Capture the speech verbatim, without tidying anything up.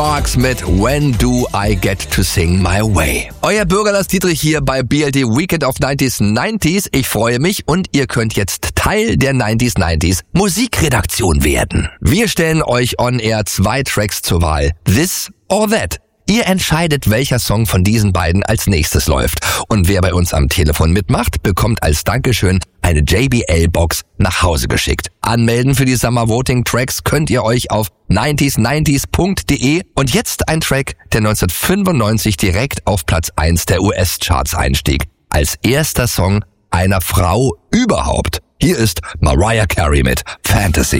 Marks mit When Do I Get to Sing My Way. Euer Bürger Lars Dietrich hier bei B L D Weekend of neunziger neunziger. Ich freue mich und ihr könnt jetzt Teil der neunziger neunziger Musikredaktion werden. Wir stellen euch on air zwei Tracks zur Wahl. This or That. Ihr entscheidet, welcher Song von diesen beiden als nächstes läuft. Und wer bei uns am Telefon mitmacht, bekommt als Dankeschön eine J B L-Box nach Hause geschickt. Anmelden für die Summer Voting Tracks könnt ihr euch auf neunziger neunziger punkt de. Und jetzt ein Track, der neunzehnhundertfünfundneunzig direkt auf Platz eins der U S-Charts einstieg. Als erster Song einer Frau überhaupt. Hier ist Mariah Carey mit Fantasy.